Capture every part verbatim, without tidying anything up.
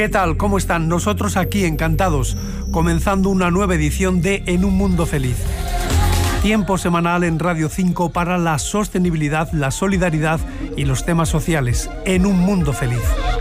¿Qué tal? ¿Cómo están? Nosotros aquí encantados, comenzando una nueva edición de En un Mundo Feliz. Tiempo semanal en Radio cinco para la sostenibilidad, la solidaridad y los temas sociales. En un Mundo Feliz.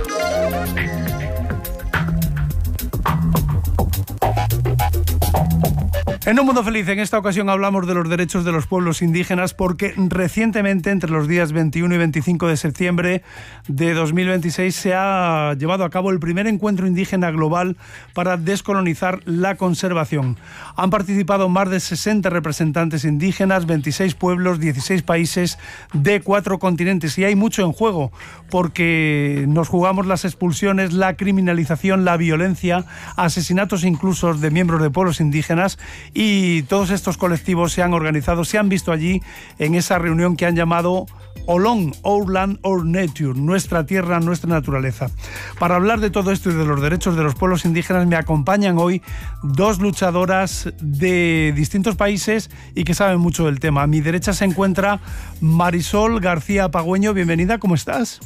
En Un Mundo Feliz, en esta ocasión hablamos de los derechos de los pueblos indígenas porque recientemente, entre los días veintiuno y veinticinco de septiembre de dos mil veintiséis, se ha llevado a cabo el primer encuentro indígena global para descolonizar la conservación. Han participado más de sesenta representantes indígenas, veintiséis pueblos, dieciséis países de cuatro continentes, y hay mucho en juego porque nos jugamos las expulsiones, la criminalización, la violencia, asesinatos incluso de miembros de pueblos indígenas. Y todos estos colectivos se han organizado, se han visto allí en esa reunión que han llamado Olón, Our Land, Our Nature, nuestra tierra, nuestra naturaleza. Para hablar de todo esto y de los derechos de los pueblos indígenas me acompañan hoy dos luchadoras de distintos países y que saben mucho del tema. A mi derecha se encuentra Marisol García Pagüeño. Bienvenida, ¿cómo estás?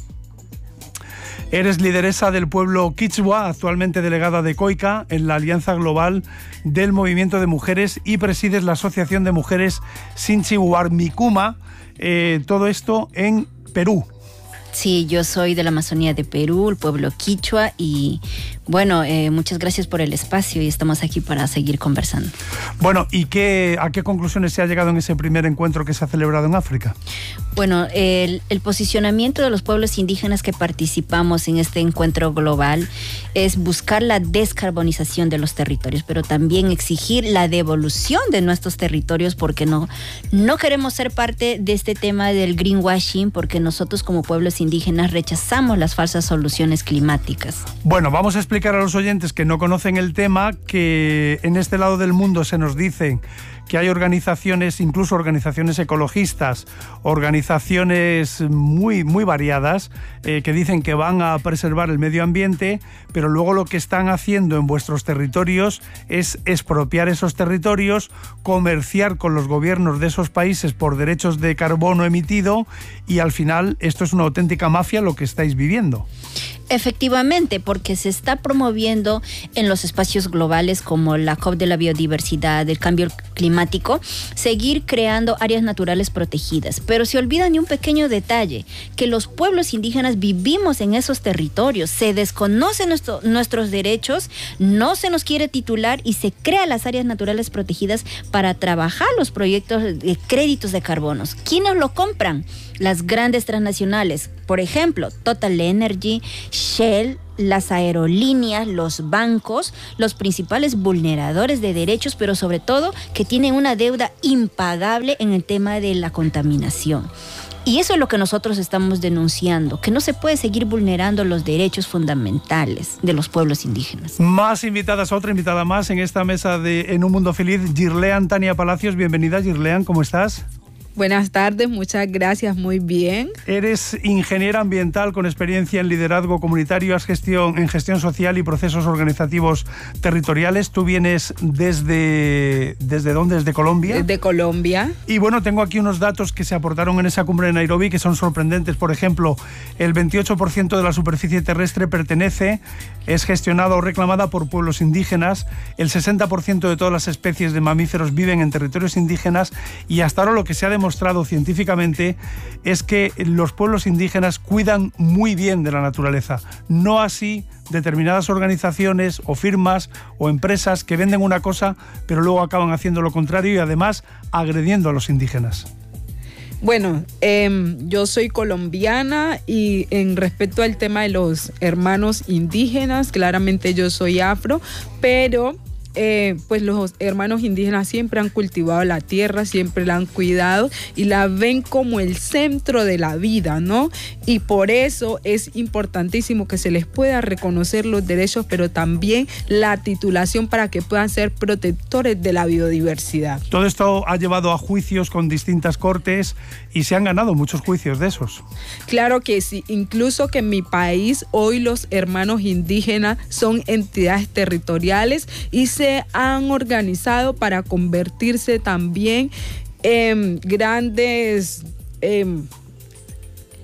Eres lideresa del pueblo Kichwa, actualmente delegada de COICA en la Alianza Global del Movimiento de Mujeres y presides la Asociación de Mujeres Sinchihuarmicuma, eh, todo esto en Perú. Sí, yo soy de la Amazonía de Perú, el pueblo Quichua, y bueno, eh, muchas gracias por el espacio y estamos aquí para seguir conversando. Bueno, ¿y qué, a qué conclusiones se ha llegado en ese primer encuentro que se ha celebrado en África? Bueno, el, el posicionamiento de los pueblos indígenas que participamos en este encuentro global es buscar la descarbonización de los territorios, pero también exigir la devolución de nuestros territorios porque no, no queremos ser parte de este tema del greenwashing, porque nosotros como pueblos indígenas rechazamos las falsas soluciones climáticas. Bueno, vamos a explicar a los oyentes que no conocen el tema que en este lado del mundo se nos dice que hay organizaciones, incluso organizaciones ecologistas, organizaciones muy, muy variadas, eh, que dicen que van a preservar el medio ambiente, pero luego lo que están haciendo en vuestros territorios es expropiar esos territorios, comerciar con los gobiernos de esos países por derechos de carbono emitido, y al final esto es una auténtica mafia lo que estáis viviendo. Efectivamente, porque se está promoviendo en los espacios globales como la COP de la biodiversidad, del cambio climático, seguir creando áreas naturales protegidas. Pero se olvida de un pequeño detalle, que los pueblos indígenas vivimos en esos territorios, se desconocen nuestro, nuestros derechos, no se nos quiere titular y se crean las áreas naturales protegidas para trabajar los proyectos de créditos de carbonos. ¿Quiénes lo compran? Las grandes transnacionales, por ejemplo, Total Energy, Shell, las aerolíneas, los bancos, los principales vulneradores de derechos, pero sobre todo que tienen una deuda impagable en el tema de la contaminación. Y eso es lo que nosotros estamos denunciando, que no se puede seguir vulnerando los derechos fundamentales de los pueblos indígenas. Más invitadas, otra invitada más en esta mesa de En un Mundo Feliz, Girlean Tania Palacios. Bienvenida, Girlean, ¿cómo estás? Buenas tardes, muchas gracias, muy bien. Eres ingeniera ambiental con experiencia en liderazgo comunitario, gestión, en gestión social y procesos organizativos territoriales. Tú vienes desde... ¿Desde dónde? ¿Desde Colombia? Desde Colombia. Y bueno, tengo aquí unos datos que se aportaron en esa cumbre de Nairobi que son sorprendentes. Por ejemplo, el veintiocho por ciento de la superficie terrestre pertenece, es gestionada o reclamada por pueblos indígenas. El sesenta por ciento de todas las especies de mamíferos viven en territorios indígenas, y hasta ahora lo que se ha demostrado demostrado científicamente es que los pueblos indígenas cuidan muy bien de la naturaleza, no así determinadas organizaciones o firmas o empresas que venden una cosa pero luego acaban haciendo lo contrario y además agrediendo a los indígenas. Bueno, eh, yo soy colombiana y en respecto al tema de los hermanos indígenas, claramente yo soy afro, pero eh, pues los hermanos indígenas siempre han cultivado la tierra, siempre la han cuidado y la ven como el centro de la vida, ¿no? Y por eso es importantísimo que se les pueda reconocer los derechos, pero también la titulación para que puedan ser protectores de la biodiversidad. Todo esto ha llevado a juicios con distintas cortes y se han ganado muchos juicios de esos. Claro que sí, incluso que en mi país hoy los hermanos indígenas son entidades territoriales y se han organizado para convertirse también en grandes... Eh,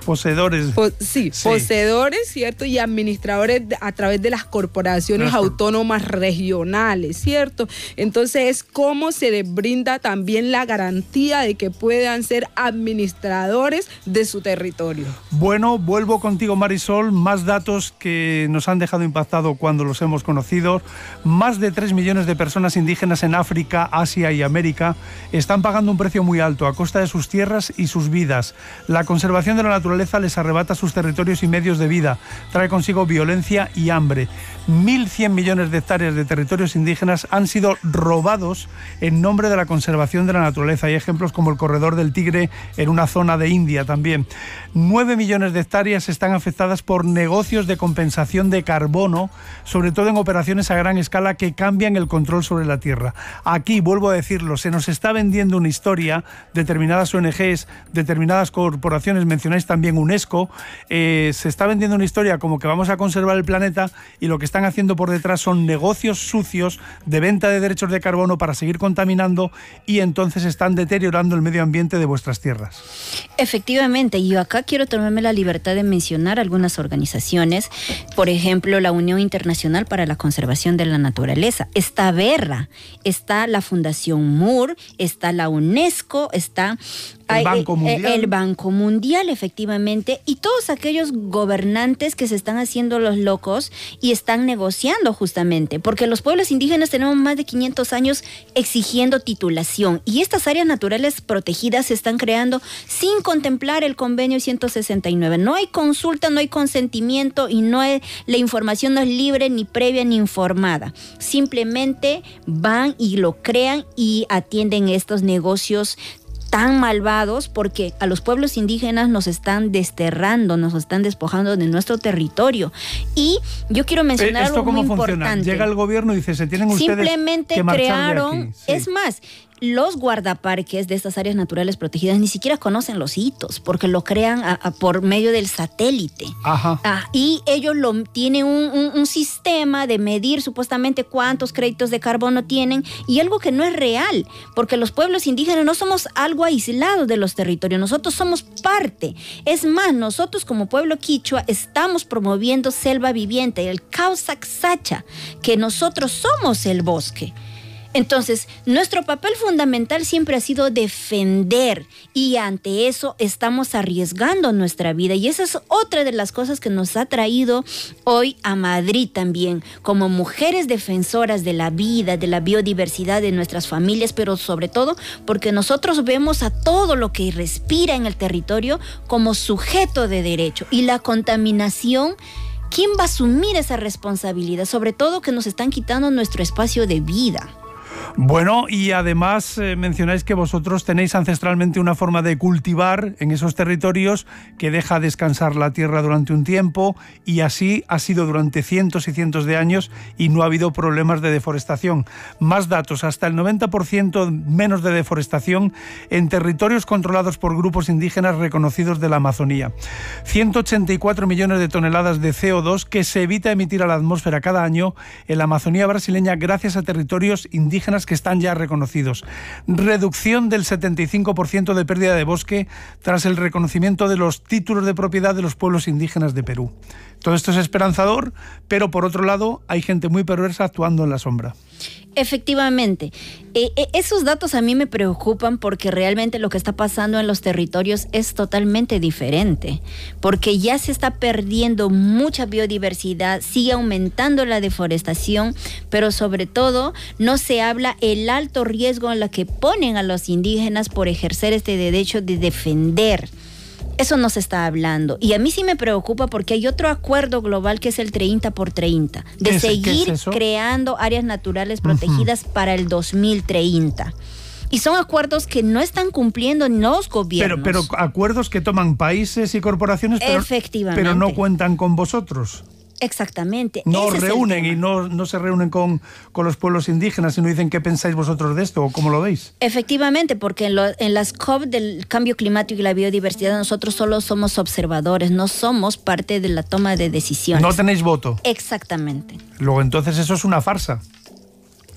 poseedores. Po sí, sí, poseedores, ¿cierto? Y administradores de, a través de las corporaciones las autónomas regionales, ¿cierto? Entonces es cómo se les brinda también la garantía de que puedan ser administradores de su territorio. Bueno, vuelvo contigo, Marisol. Más datos que nos han dejado impactado cuando los hemos conocido. Más de tres millones de personas indígenas en África, Asia y América están pagando un precio muy alto a costa de sus tierras y sus vidas. La conservación de la naturaleza les arrebata sus territorios y medios de vida, trae consigo violencia y hambre. mil cien millones de hectáreas de territorios indígenas han sido robados en nombre de la conservación de la naturaleza. Hay ejemplos como el corredor del Tigre en una zona de India también. nueve millones de hectáreas están afectadas por negocios de compensación de carbono, sobre todo en operaciones a gran escala que cambian el control sobre la tierra. Aquí, vuelvo a decirlo, se nos está vendiendo una historia, determinadas O N Ges, determinadas corporaciones, mencionáis también UNESCO, eh, se está vendiendo una historia como que vamos a conservar el planeta y lo que están haciendo por detrás son negocios sucios de venta de derechos de carbono para seguir contaminando y entonces están deteriorando el medio ambiente de vuestras tierras. Efectivamente, y yo acá quiero tomarme la libertad de mencionar algunas organizaciones, por ejemplo, la Unión Internacional para la Conservación de la Naturaleza, está Verra, está la Fundación Moore, está la UNESCO, está el Banco Mundial. El Banco Mundial, efectivamente, y todos aquellos gobernantes que se están haciendo los locos y están negociando justamente, porque los pueblos indígenas tenemos más de quinientos años exigiendo titulación y estas áreas naturales protegidas se están creando sin contemplar el convenio ciento sesenta y nueve. No hay consulta, no hay consentimiento y no hay, la información no es libre, ni previa, ni informada. Simplemente van y lo crean y atienden estos negocios tan malvados porque a los pueblos indígenas nos están desterrando, nos están despojando de nuestro territorio. Y yo quiero mencionar ¿Esto algo cómo muy funciona? importante. Llega el gobierno y dice, se tienen ustedes Simplemente que marchar crearon, de aquí. Sí. Es más, los guardaparques de estas áreas naturales protegidas ni siquiera conocen los hitos porque lo crean a, a, por medio del satélite. Ajá. Ah, y ellos lo, tienen un, un, un sistema de medir supuestamente cuántos créditos de carbono tienen y algo que no es real, porque los pueblos indígenas no somos algo aislado de los territorios, nosotros somos parte. Es más, nosotros como pueblo quichua estamos promoviendo selva viviente, el Causac Sacha, que nosotros somos el bosque. Entonces, nuestro papel fundamental siempre ha sido defender y ante eso estamos arriesgando nuestra vida y esa es otra de las cosas que nos ha traído hoy a Madrid también, como mujeres defensoras de la vida, de la biodiversidad de nuestras familias, pero sobre todo porque nosotros vemos a todo lo que respira en el territorio como sujeto de derecho y la contaminación. ¿Quién va a asumir esa responsabilidad? Sobre todo que nos están quitando nuestro espacio de vida. Bueno, y además eh, mencionáis que vosotros tenéis ancestralmente una forma de cultivar en esos territorios que deja descansar la tierra durante un tiempo y así ha sido durante cientos y cientos de años y no ha habido problemas de deforestación. Más datos, hasta el noventa por ciento menos de deforestación en territorios controlados por grupos indígenas reconocidos de la Amazonía. ciento ochenta y cuatro millones de toneladas de C O dos que se evita emitir a la atmósfera cada año en la Amazonía brasileña gracias a territorios indígenas que están ya reconocidos. Reducción del setenta y cinco por ciento de pérdida de bosque tras el reconocimiento de los títulos de propiedad de los pueblos indígenas de Perú. Todo esto es esperanzador, pero por otro lado hay gente muy perversa actuando en la sombra. Efectivamente, eh, eh, esos datos a mí me preocupan porque realmente lo que está pasando en los territorios es totalmente diferente, porque ya se está perdiendo mucha biodiversidad, sigue aumentando la deforestación, pero sobre todo no se habla el alto riesgo en la que ponen a los indígenas por ejercer este derecho de defender. Eso no se está hablando. Y a mí sí me preocupa porque hay otro acuerdo global que es el treinta por treinta, de seguir es creando áreas naturales protegidas uh-huh. para el dos mil treinta. Y son acuerdos que no están cumpliendo los gobiernos. Pero, pero acuerdos que toman países y corporaciones, pero, Efectivamente. pero no cuentan con vosotros. Exactamente. No Ese reúnen y no, no se reúnen con, con los pueblos indígenas y no dicen qué pensáis vosotros de esto o cómo lo veis. Efectivamente, porque en, lo, en las COP del cambio climático y la biodiversidad nosotros solo somos observadores, no somos parte de la toma de decisiones. No tenéis voto. Exactamente. Luego entonces eso es una farsa.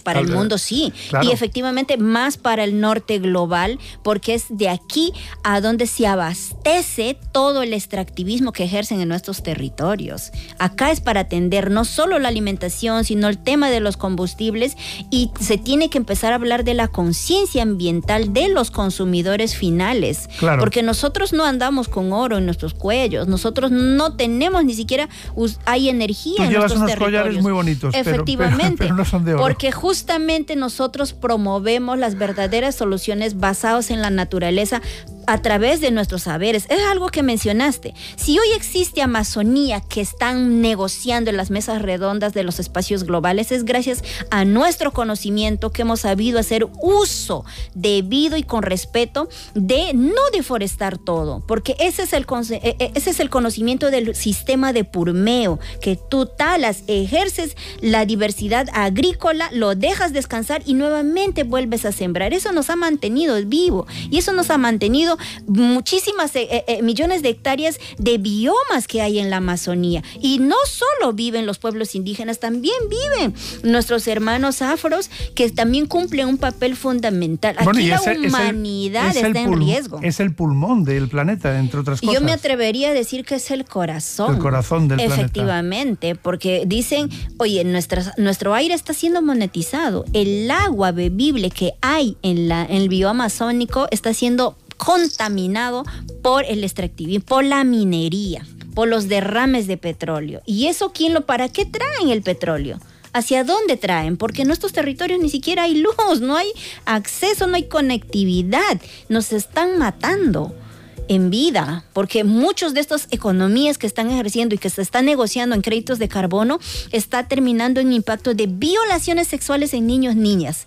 para el mundo sí, claro. Y efectivamente más para el norte global, porque es de aquí a donde se abastece todo el extractivismo que ejercen en nuestros territorios. Acá es para atender no solo la alimentación, sino el tema de los combustibles, y se tiene que empezar a hablar de la conciencia ambiental de los consumidores finales, claro. Porque nosotros no andamos con oro en nuestros cuellos, nosotros no tenemos ni siquiera, hay energía Tú en llevas nuestros unos territorios. Collares muy bonitos, efectivamente, pero, pero, pero no son de oro. Porque justamente nosotros promovemos las verdaderas soluciones basadas en la naturaleza a través de nuestros saberes. Es algo que mencionaste. Si hoy existe Amazonía que están negociando en las mesas redondas de los espacios globales, es gracias a nuestro conocimiento que hemos sabido hacer uso debido y con respeto de no deforestar todo, porque ese es el, ese es el conocimiento del sistema de purmeo, que tú talas, ejerces la diversidad agrícola, lo dejas descansar y nuevamente vuelves a sembrar. Eso nos ha mantenido vivo y eso nos ha mantenido muchísimas eh, eh, millones de hectáreas de biomas que hay en la Amazonía. Y no solo viven los pueblos indígenas, también viven nuestros hermanos afros, que también cumplen un papel fundamental. Aquí bueno, la ese, humanidad es el, es está el en riesgo. Es el pulmón del planeta, entre otras cosas. Yo me atrevería a decir que es el corazón. El corazón del Efectivamente, planeta. Porque dicen, oye, nuestra, nuestro aire está siendo monetizado. El agua bebible que hay en, la, en el bioma amazónico está siendo contaminado por el extractivismo, por la minería, por los derrames de petróleo. ¿Y eso quién lo para qué traen el petróleo? ¿Hacia dónde traen? Porque en nuestros territorios ni siquiera hay luz, no hay acceso, no hay conectividad. Nos están matando en vida, porque muchos de estas economías que están ejerciendo y que se están negociando en créditos de carbono está terminando en impacto de violaciones sexuales en niños, niñas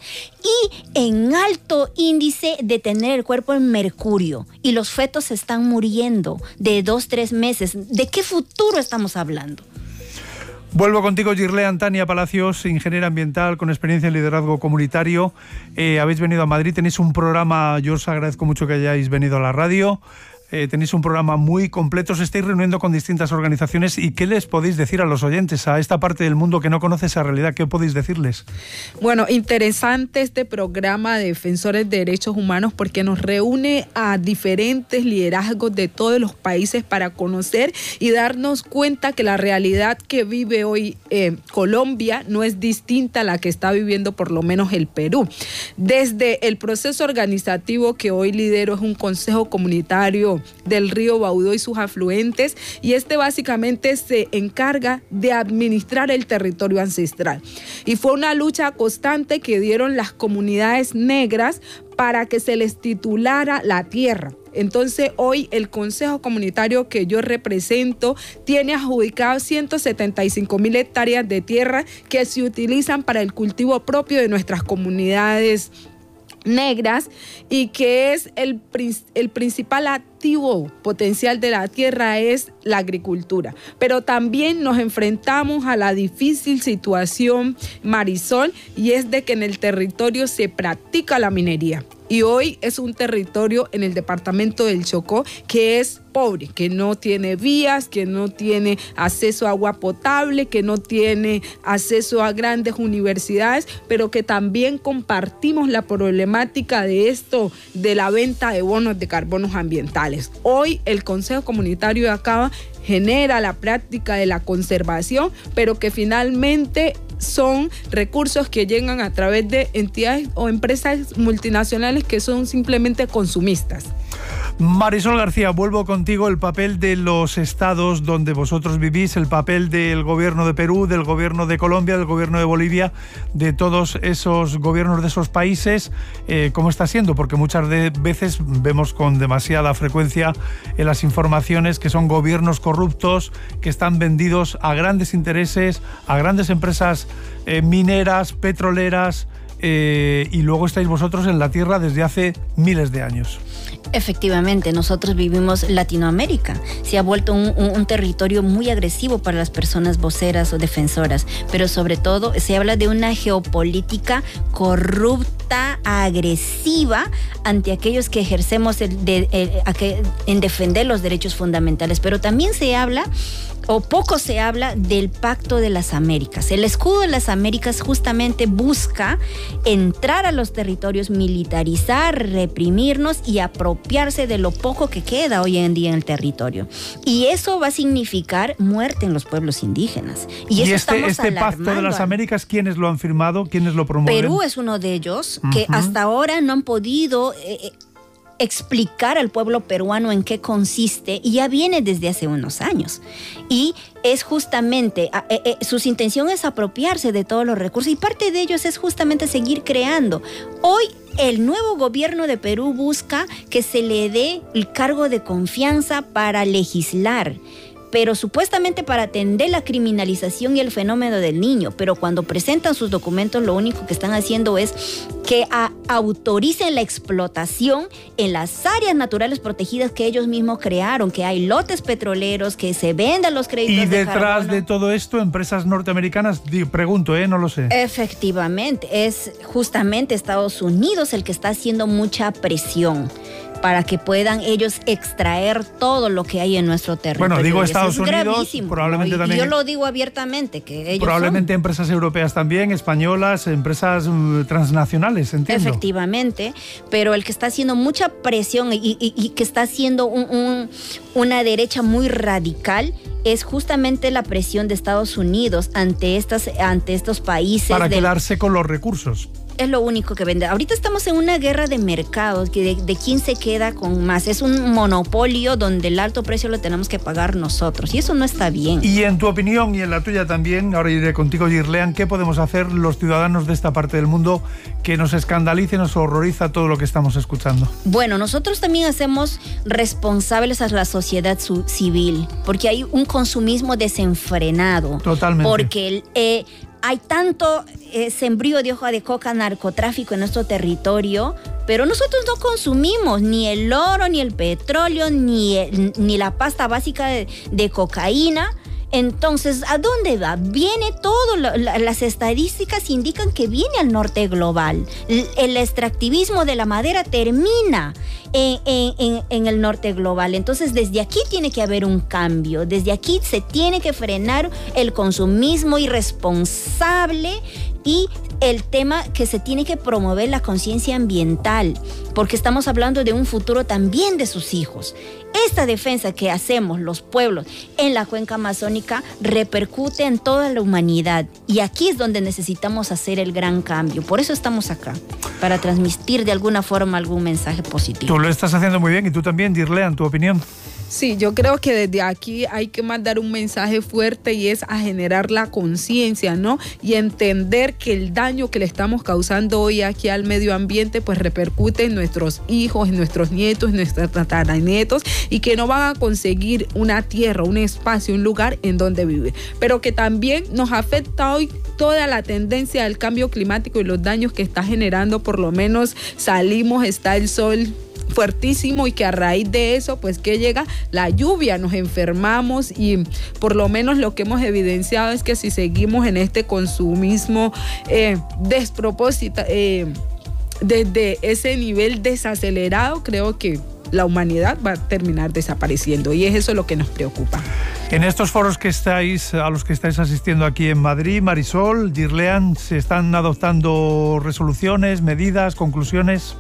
y en alto índice de tener el cuerpo en mercurio, y los fetos se están muriendo de dos, tres meses. ¿De qué futuro estamos hablando? Vuelvo contigo, Girlea Tania Palacios, ingeniera ambiental con experiencia en liderazgo comunitario. Eh, habéis venido a Madrid, tenéis un programa, yo os agradezco mucho que hayáis venido a la radio. Eh, tenéis un programa muy completo, os estáis reuniendo con distintas organizaciones. ¿Y qué les podéis decir a los oyentes, a esta parte del mundo que no conoce esa realidad? ¿Qué podéis decirles? Bueno, interesante este programa de Defensores de Derechos Humanos, porque nos reúne a diferentes liderazgos de todos los países para conocer y darnos cuenta que la realidad que vive hoy eh, Colombia no es distinta a la que está viviendo por lo menos el Perú. Desde el proceso organizativo que hoy lidero, es un consejo comunitario del río Baudó y sus afluentes, y este básicamente se encarga de administrar el territorio ancestral. Y fue una lucha constante que dieron las comunidades negras para que se les titulara la tierra. Entonces hoy el Consejo Comunitario que yo represento tiene adjudicado ciento setenta y cinco mil hectáreas de tierra que se utilizan para el cultivo propio de nuestras comunidades negras, y que es el, el principal activo potencial de la tierra es la agricultura. Pero también nos enfrentamos a la difícil situación, Marisol, y es de que en el territorio se practica la minería. Y hoy es un territorio en el departamento del Chocó que es pobre, que no tiene vías, que no tiene acceso a agua potable, que no tiene acceso a grandes universiddes, pero que también compartimos la problemática de esto, de la venta de bonos de carbonos ambientales. Hoy el Consejo Comunitario de Acaba genera la práctica de la conservación, pero que finalmente son recursos que llegan a través de entidades o empresas multinacionales que son simplemente consumistas. Marisol García, vuelvo contigo. El papel de los estados donde vosotros vivís, el papel del gobierno de Perú, del gobierno de Colombia, del gobierno de Bolivia, de todos esos gobiernos de esos países, eh, ¿cómo está siendo? Porque muchas de veces vemos con demasiada frecuencia en las informaciones que son gobiernos corruptos, que están vendidos a grandes intereses, a grandes empresas eh, mineras, petroleras, eh, y luego estáis vosotros en la tierra desde hace miles de años. Efectivamente, nosotros vivimos Latinoamérica. Se ha vuelto un, un, un territorio muy agresivo para las personas voceras o defensoras, pero sobre todo se habla de una geopolítica corrupta está agresiva ante aquellos que ejercemos el de, el, el, en defender los derechos fundamentales. Pero también se habla, o poco se habla, del Pacto de las Américas. El escudo de las Américas justamente busca entrar a los territorios, militarizar, reprimirnos y apropiarse de lo poco que queda hoy en día en el territorio. Y eso va a significar muerte en los pueblos indígenas. Y, ¿Y eso este, estamos este Pacto de las Américas, ¿quiénes lo han firmado? ¿Quiénes lo promueven? Perú es uno de ellos, Uh-huh. que hasta ahora no han podido eh, explicar al pueblo peruano en qué consiste, y ya viene desde hace unos años. Y es justamente, eh, eh, su intención es apropiarse de todos los recursos, y parte de ellos es justamente seguir creando. Hoy el nuevo gobierno de Perú busca que se le dé el cargo de confianza para legislar, pero supuestamente para atender la criminalización y el fenómeno del niño. Pero cuando presentan sus documentos, lo único que están haciendo es que a, autoricen la explotación en las áreas naturales protegidas que ellos mismos crearon, que hay lotes petroleros, que se vendan los créditos y de detrás carbono. de todo esto, empresas norteamericanas, digo, pregunto, ¿eh? No lo sé. Efectivamente, es justamente Estados Unidos el que está haciendo mucha presión para que puedan ellos extraer todo lo que hay en nuestro territorio. Bueno, digo Eso Estados es Unidos, gravísimo, probablemente ¿no? Y también... yo lo digo abiertamente, que ellos Probablemente son. empresas europeas también, españolas, empresas uh, transnacionales, entiendo. Efectivamente, pero el que está haciendo mucha presión y, y, y que está haciendo un, un, una derecha muy radical es justamente la presión de Estados Unidos ante, estas, ante estos países. Para del, quedarse con los recursos. Es lo único que vende. Ahorita estamos en una guerra de mercados, que de, de quién se queda con más. Es un monopolio donde el alto precio lo tenemos que pagar nosotros, y eso no está bien. Y en tu opinión y en la tuya también, ahora iré contigo, Girlean, ¿qué podemos hacer los ciudadanos de esta parte del mundo que nos escandalice, nos horroriza todo lo que estamos escuchando? Bueno, nosotros también hacemos responsables a la sociedad civil, porque hay un consumismo desenfrenado. Totalmente. Porque el... Eh, Hay tanto eh, sembrío de hoja de coca, narcotráfico en nuestro territorio, pero nosotros no consumimos ni el oro, ni el petróleo, ni, el, ni la pasta básica de, de cocaína. Entonces, ¿a dónde va? Viene todo, lo, la, las estadísticas indican que viene al norte global. El, el extractivismo de la madera termina en, en, en el norte global. Entonces, desde aquí tiene que haber un cambio. Desde aquí se tiene que frenar el consumismo irresponsable y el tema que se tiene que promover la conciencia ambiental, porque estamos hablando de un futuro también de sus hijos. Esta defensa que hacemos los pueblos en la cuenca amazónica repercute en toda la humanidad, y aquí es donde necesitamos hacer el gran cambio. Por eso estamos acá, para transmitir de alguna forma algún mensaje positivo. Tú lo estás haciendo muy bien, y tú también, Girlean, tu opinión. Sí, yo creo que desde aquí hay que mandar un mensaje fuerte, y es a generar la conciencia, ¿no? Y entender que el daño que le estamos causando hoy aquí al medio ambiente pues repercute en nuestros hijos, en nuestros nietos, en nuestros tataranietos, y que no van a conseguir una tierra, un espacio, un lugar en donde vivir. Pero que también nos afecta hoy toda la tendencia del cambio climático y los daños que está generando. Por lo menos salimos, está el sol fuertísimo, y que a raíz de eso pues que llega la lluvia, nos enfermamos, y por lo menos lo que hemos evidenciado es que si seguimos en este consumismo eh, despropósito, eh, desde ese nivel desacelerado, creo que la humanidad va a terminar desapareciendo, y es eso lo que nos preocupa. En estos foros que estáis, a los que estáis asistiendo aquí en Madrid, Marisol, Girlean, ¿se están adoptando resoluciones, medidas, conclusiones?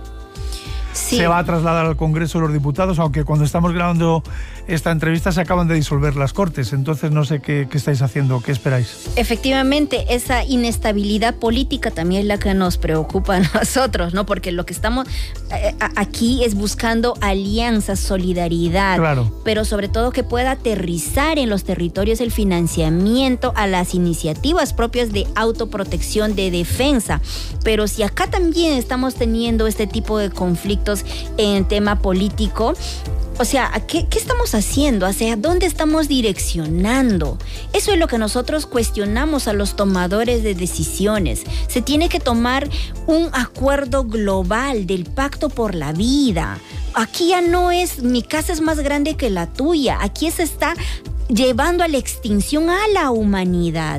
Sí. Se va a trasladar al Congreso de los Diputados, aunque cuando estamos grabando esta entrevista se acaban de disolver las Cortes, entonces no sé qué, qué estáis haciendo, qué esperáis. Efectivamente, esa inestabilidad política también es la que nos preocupa a nosotros, ¿no? Porque lo que estamos eh, aquí es buscando alianzas, solidaridad, claro, pero sobre todo que pueda aterrizar en los territorios el financiamiento a las iniciativas propias de autoprotección, de defensa. Pero si acá también estamos teniendo este tipo de conflictos en tema político, o sea, ¿qué, ¿qué estamos haciendo? ¿Hacia dónde estamos direccionando? Eso es lo que nosotros cuestionamos a los tomadores de decisiones. Se tiene que tomar un acuerdo global del pacto por la vida. Aquí ya no es mi casa es más grande que la tuya. Aquí se está llevando a la extinción a la humanidad.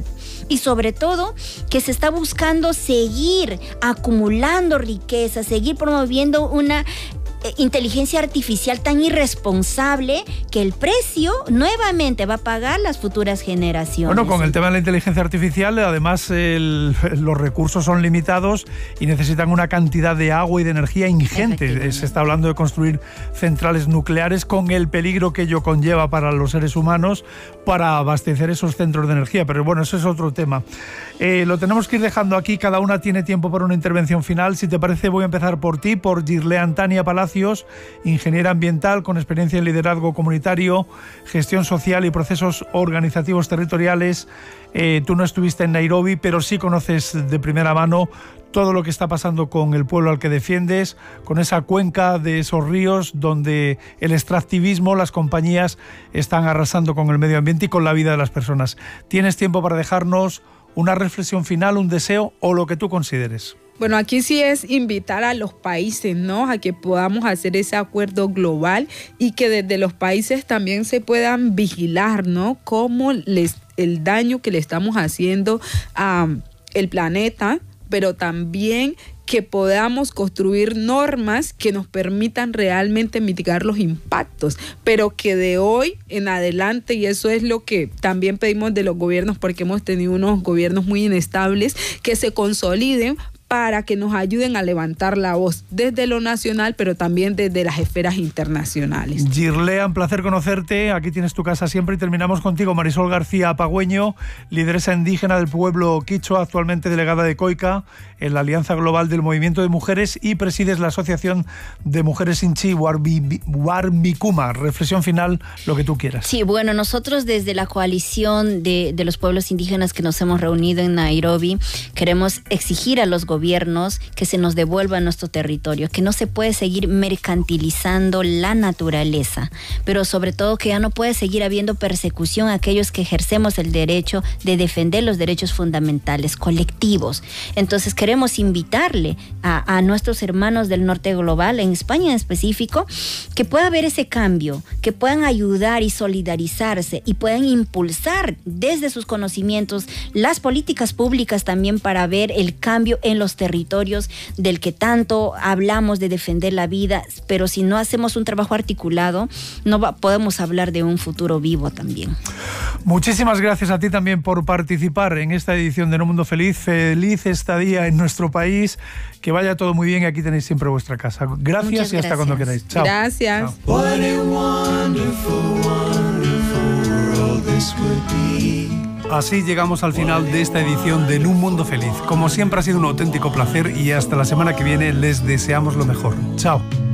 y sobre todo que se está buscando seguir acumulando riqueza, seguir promoviendo una inteligencia artificial tan irresponsable que el precio nuevamente va a pagar las futuras generaciones. Bueno, con el tema de la inteligencia artificial, además el, los recursos son limitados y necesitan una cantidad de agua y de energía ingente. Se está hablando de construir centrales nucleares con el peligro que ello conlleva para los seres humanos para abastecer esos centros de energía. Pero bueno, eso es otro tema. Eh, lo tenemos que ir dejando aquí. Cada una tiene tiempo para una intervención final. Si te parece, voy a empezar por ti, por Girlean Tania Palacios, ingeniera ambiental con experiencia en liderazgo comunitario, gestión social y procesos organizativos territoriales. Eh, tú no estuviste en Nairobi, pero sí conoces de primera mano todo lo que está pasando con el pueblo al que defiendes, con esa cuenca de esos ríos donde el extractivismo, las compañías están arrasando con el medio ambiente y con la vida de las personas. ¿Tienes tiempo para dejarnos una reflexión final, un deseo o lo que tú consideres? Bueno, aquí sí es invitar a los países, ¿no?, a que podamos hacer ese acuerdo global y que desde los países también se puedan vigilar, ¿no?, cómo les, el daño que le estamos haciendo al planeta, pero también que podamos construir normas que nos permitan realmente mitigar los impactos, pero que de hoy en adelante, y eso es lo que también pedimos de los gobiernos, porque hemos tenido unos gobiernos muy inestables, que se consoliden para que nos ayuden a levantar la voz desde lo nacional, pero también desde las esferas internacionales. Girlean, placer conocerte. Aquí tienes tu casa siempre y terminamos contigo. Marisol García Apagüeño, lideresa indígena del pueblo quichua, actualmente delegada de COICA en la Alianza Global del Movimiento de Mujeres y presides la Asociación de Mujeres Inchi Warmicuma. Reflexión final, lo que tú quieras. Sí, bueno, nosotros desde la coalición de, de los pueblos indígenas que nos hemos reunido en Nairobi, queremos exigir a los gobiernos gobiernos que se nos devuelva nuestro territorio, que no se puede seguir mercantilizando la naturaleza, pero sobre todo que ya no puede seguir habiendo persecución a aquellos que ejercemos el derecho de defender los derechos fundamentales colectivos. Entonces queremos invitarle a, a nuestros hermanos del norte global, en España en específico, que pueda haber ese cambio, que puedan ayudar y solidarizarse y puedan impulsar desde sus conocimientos las políticas públicas también para ver el cambio en los territorios del que tanto hablamos de defender la vida, pero si no hacemos un trabajo articulado, no va, podemos hablar de un futuro vivo también. Muchísimas gracias a ti también por participar en esta edición de No Mundo Feliz. Feliz estadía en nuestro país, que vaya todo muy bien y aquí tenéis siempre vuestra casa. Gracias. Muchas y hasta gracias. Cuando queráis. Chao. Gracias. Chao. What a wonderful, wonderful world this would be. Así llegamos al final de esta edición de En un Mundo Feliz. Como siempre ha sido un auténtico placer y hasta la semana que viene les deseamos lo mejor. Chao.